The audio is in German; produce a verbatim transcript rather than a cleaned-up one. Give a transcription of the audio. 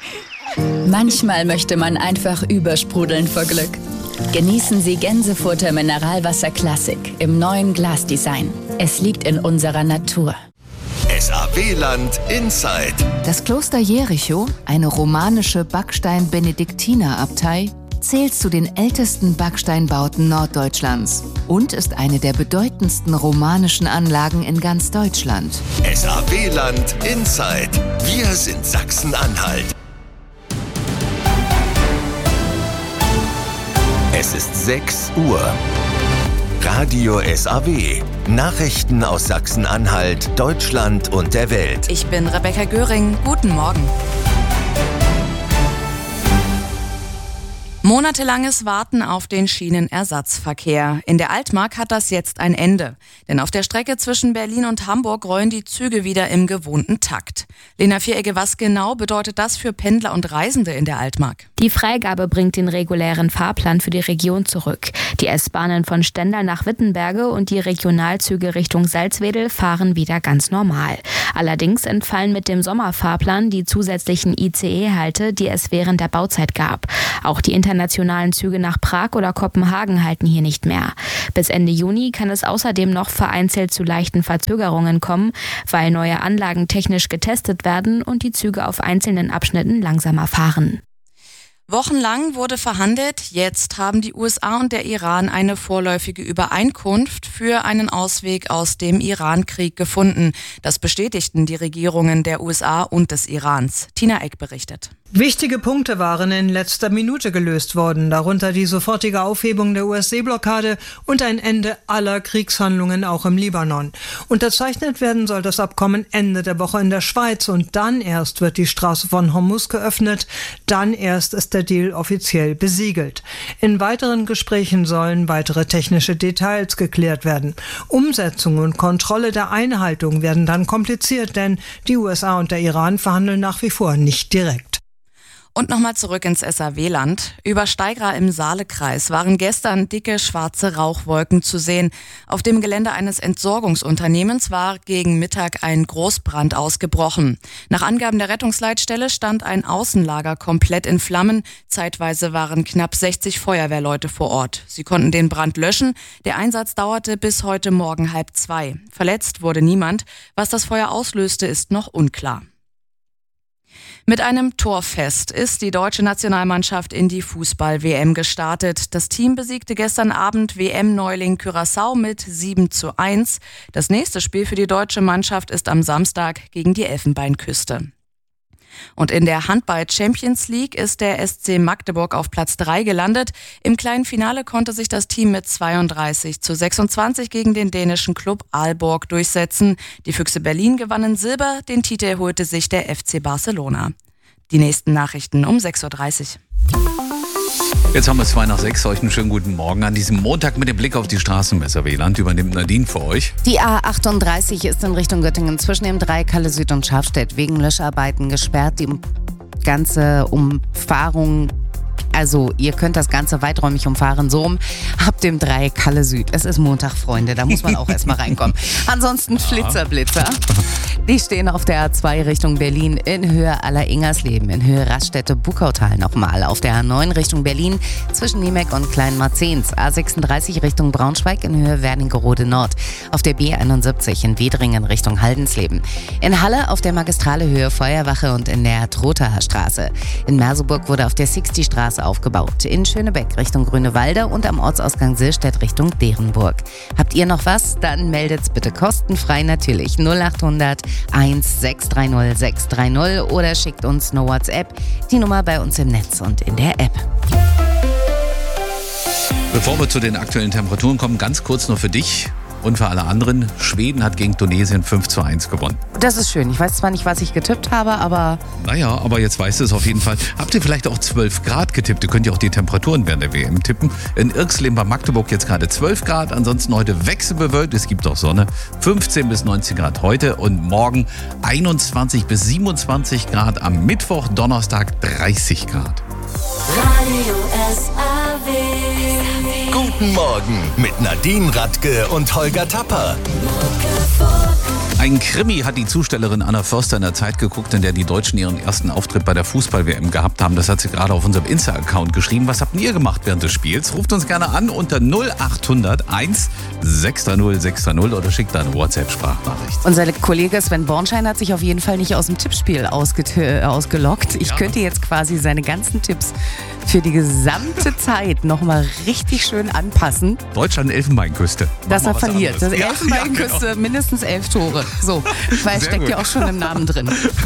Manchmal möchte man einfach übersprudeln vor Glück. Genießen Sie Gänsefurter Mineralwasser Classic im neuen Glasdesign. Es liegt in unserer Natur. S A W-Land Inside. Das Kloster Jericho, eine romanische Backstein-Benediktinerabtei, zählt zu den ältesten Backsteinbauten Norddeutschlands und ist eine der bedeutendsten romanischen Anlagen in ganz Deutschland. S A W-Land Inside. Wir sind Sachsen-Anhalt. Es ist sechs Uhr. Radio S A W. Nachrichten aus Sachsen-Anhalt, Deutschland und der Welt. Ich bin Rebecca Göring. Guten Morgen. Monatelanges Warten auf den Schienenersatzverkehr. In der Altmark hat das jetzt ein Ende. Denn auf der Strecke zwischen Berlin und Hamburg rollen die Züge wieder im gewohnten Takt. Lena Vieregge, was genau bedeutet das für Pendler und Reisende in der Altmark? Die Freigabe bringt den regulären Fahrplan für die Region zurück. Die S-Bahnen von Stendal nach Wittenberge und die Regionalzüge Richtung Salzwedel fahren wieder ganz normal. Allerdings entfallen mit dem Sommerfahrplan die zusätzlichen I C E-Halte, die es während der Bauzeit gab. Auch die internationalen Züge nach Prag oder Kopenhagen halten hier nicht mehr. Bis Ende Juni kann es außerdem noch vereinzelt zu leichten Verzögerungen kommen, weil neue Anlagen technisch getestet werden und die Züge auf einzelnen Abschnitten langsamer fahren. Wochenlang wurde verhandelt. Jetzt haben die U S A und der Iran eine vorläufige Übereinkunft für einen Ausweg aus dem Iran-Krieg gefunden. Das bestätigten die Regierungen der U S A und des Irans. Tina Eck berichtet. Wichtige Punkte waren in letzter Minute gelöst worden, darunter die sofortige Aufhebung der U S-Seeblockade und ein Ende aller Kriegshandlungen auch im Libanon. Unterzeichnet werden soll das Abkommen Ende der Woche in der Schweiz und dann erst wird die Straße von Hormuz geöffnet, dann erst ist der Deal offiziell besiegelt. In weiteren Gesprächen sollen weitere technische Details geklärt werden. Umsetzung und Kontrolle der Einhaltung werden dann kompliziert, denn die U S A und der Iran verhandeln nach wie vor nicht direkt. Und nochmal zurück ins S A W-Land. Über Steigra im Saalekreis waren gestern dicke schwarze Rauchwolken zu sehen. Auf dem Gelände eines Entsorgungsunternehmens war gegen Mittag ein Großbrand ausgebrochen. Nach Angaben der Rettungsleitstelle stand ein Außenlager komplett in Flammen. Zeitweise waren knapp sechzig Feuerwehrleute vor Ort. Sie konnten den Brand löschen. Der Einsatz dauerte bis heute Morgen halb zwei. Verletzt wurde niemand. Was das Feuer auslöste, ist noch unklar. Mit einem Torfest ist die deutsche Nationalmannschaft in die Fußball-W M gestartet. Das Team besiegte gestern Abend W M-Neuling Curaçao mit sieben zu eins. Das nächste Spiel für die deutsche Mannschaft ist am Samstag gegen die Elfenbeinküste. Und in der Handball-Champions League ist der S C Magdeburg auf Platz drei gelandet. Im kleinen Finale konnte sich das Team mit zweiunddreißig zu sechsundzwanzig gegen den dänischen Klub Aalborg durchsetzen. Die Füchse Berlin gewannen Silber, den Titel holte sich der F C Barcelona. Die nächsten Nachrichten um sechs Uhr dreißig. Jetzt haben wir zwei nach sechs. Euch einen schönen guten Morgen an diesem Montag mit dem Blick auf die Straßen. S A W-Land übernimmt Nadine für euch. Die A achtunddreißig ist in Richtung Göttingen zwischen dem Dreieck Halle Süd und Schafstedt wegen Löscharbeiten gesperrt. Die ganze Umfahrung, also ihr könnt das Ganze weiträumig umfahren, so rum ab dem Dreieck Halle Süd. Es ist Montag, Freunde, da muss man auch erstmal reinkommen. Ansonsten Flitzerblitzer. Die stehen auf der A zwei Richtung Berlin in Höhe Aller-Ingersleben, in Höhe Raststätte-Buckautal nochmal. Auf der A neun Richtung Berlin zwischen Niemeck und Kleinmarzens. A sechsunddreißig Richtung Braunschweig in Höhe Wernigerode Nord. Auf der B einundsiebzig in Wedringen Richtung Haldensleben. In Halle auf der Magistrale Höhe Feuerwache und in der Trothaer Straße. In Merseburg wurde auf der Sixty-Straße aufgebaut. In Schönebeck Richtung Grünewalde und am Ortsausgang Sillstedt Richtung Derenburg. Habt ihr noch was? Dann meldet's bitte kostenfrei natürlich null achthundert eins sechs drei null sechs drei null oder schickt uns eine WhatsApp. Die Nummer bei uns im Netz und in der App. Bevor wir zu den aktuellen Temperaturen kommen, ganz kurz noch für dich und für alle anderen. Schweden hat gegen Tunesien fünf zu eins gewonnen. Das ist schön. Ich weiß zwar nicht, was ich getippt habe, aber... Naja, aber jetzt weißt du es auf jeden Fall. Habt ihr vielleicht auch zwölf Grad getippt? Ihr könnt ja auch die Temperaturen während der W M tippen. In Irxleben bei Magdeburg jetzt gerade zwölf Grad. Ansonsten heute wechselbewölkt. Es gibt auch Sonne. fünfzehn bis neunzehn Grad heute und morgen einundzwanzig bis siebenundzwanzig Grad. Am Mittwoch, Donnerstag dreißig Grad. Radio S A W. Guten Morgen mit Nadine Radke und Holger Tapper. Ein Krimi hat die Zustellerin Anna Förster in der Zeit geguckt, in der die Deutschen ihren ersten Auftritt bei der Fußball-W M gehabt haben. Das hat sie gerade auf unserem Insta-Account geschrieben. Was habt ihr gemacht während des Spiels? Ruft uns gerne an unter null acht hundert eins sechs drei null sechs drei null oder schickt eine WhatsApp-Sprachnachricht. Unser Kollege Sven Bornschein hat sich auf jeden Fall nicht aus dem Tippspiel ausget- äh, ausgelockt. Ich Ja. könnte jetzt quasi seine ganzen Tipps für die gesamte Zeit nochmal richtig schön anpassen, Deutschland Elfenbeinküste. dass Mach er mal was verliert. anderes. Das Ja, Elfenbeinküste ja, genau. mindestens elf Tore. So, weil Sehr steckt gut. ja auch schon im Namen drin.